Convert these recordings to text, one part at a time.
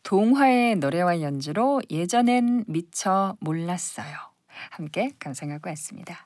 동화의 노래와 연주로 예전엔 미처 몰랐어요. 함께 감상하고 왔습니다.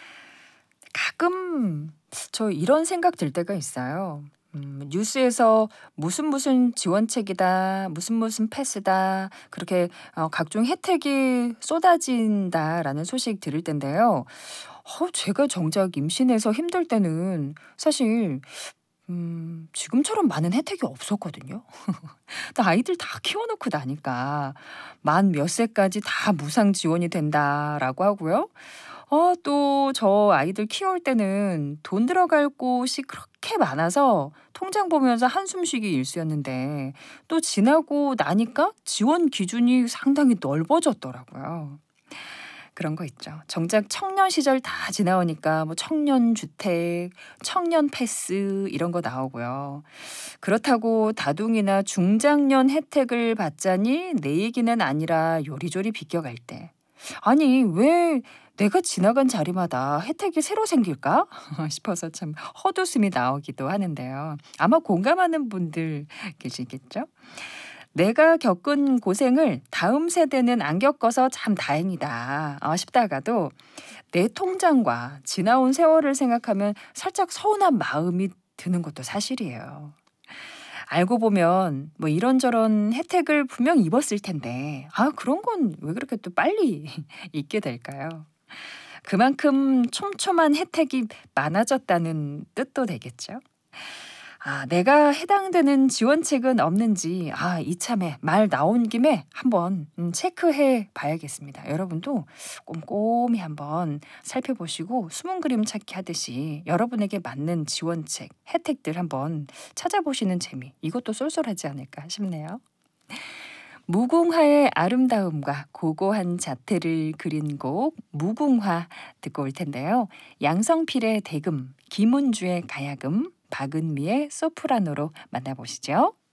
가끔 저 이런 생각 들 때가 있어요. 뉴스에서 무슨 지원책이다, 무슨 패스다, 그렇게 각종 혜택이 쏟아진다라는 소식 들을 텐데요. 제가 정작 임신해서 힘들 때는 사실 지금처럼 많은 혜택이 없었거든요. 또 아이들 다 키워놓고 나니까 만 몇 세까지 다 무상 지원이 된다라고 하고요. 또 저 아이들 키울 때는 돈 들어갈 곳이 그렇게 많아서 통장 보면서 한숨 쉬기 일쑤였는데 또 지나고 나니까 지원 기준이 상당히 넓어졌더라고요. 그런 거 있죠. 정작 청년 시절 다 지나오니까 뭐 청년 주택, 청년 패스 이런 거 나오고요. 그렇다고 다둥이나 중장년 혜택을 받자니 내 얘기는 아니라 요리조리 비껴갈 때. 아니, 왜 내가 지나간 자리마다 혜택이 새로 생길까? 싶어서 참 헛웃음이 나오기도 하는데요. 아마 공감하는 분들 계시겠죠? 내가 겪은 고생을 다음 세대는 안 겪어서 참 다행이다 싶다가도 내 통장과 지나온 세월을 생각하면 살짝 서운한 마음이 드는 것도 사실이에요. 알고 보면 뭐 이런저런 혜택을 분명 입었을 텐데 그런 건 왜 그렇게 또 빨리 잊게 될까요? 그만큼 촘촘한 혜택이 많아졌다는 뜻도 되겠죠. 내가 해당되는 지원책은 없는지 이참에 말 나온 김에 한번 체크해 봐야겠습니다. 여러분도 꼼꼼히 한번 살펴보시고 숨은 그림 찾기 하듯이 여러분에게 맞는 지원책, 혜택들 한번 찾아보시는 재미, 이것도 쏠쏠하지 않을까 싶네요. 무궁화의 아름다움과 고고한 자태를 그린 곡 무궁화 듣고 올 텐데요. 양성필의 대금, 김은주의 가야금, 박은미의 소프라노로 만나보시죠.